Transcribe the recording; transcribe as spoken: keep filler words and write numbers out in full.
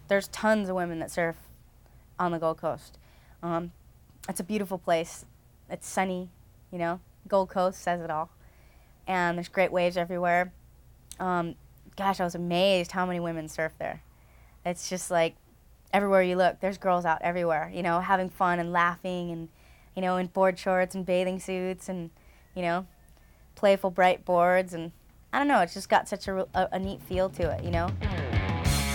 there's tons of women that surf on the Gold Coast. Um, it's a beautiful place. It's sunny, you know. Gold Coast says it all. And there's great waves everywhere. Um, gosh, I was amazed how many women surf there. It's just like everywhere you look, there's girls out everywhere, you know, having fun and laughing and, you know, in board shorts and bathing suits and, you know, playful bright boards. And I don't know, it's just got such a, a, a neat feel to it, you know.